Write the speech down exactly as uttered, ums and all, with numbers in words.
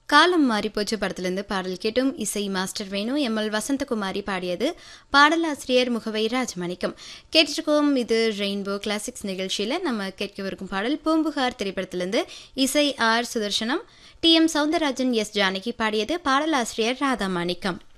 காலம் மாறிப்போச்சு படத்திலிருந்து பாடல் கேட்டும். இசை மாஸ்டர் வேணு. எம் எல் வசந்தகுமாரி பாடியது. பாடலாசிரியர் முகவை ராஜமாணிக்கம். கேட்டிருக்கோம் இது ரெயின்போ கிளாசிக்ஸ் நிகழ்ச்சியில் நம்ம கேட்கவிருக்கும் பாடல் பூம்புகார் திரைப்படத்திலிருந்து. இசை R Sudarshanam, D M Soundararajan, S Janaki பாடியது. பாடலாசிரியர் ராதாமாணிக்கம்.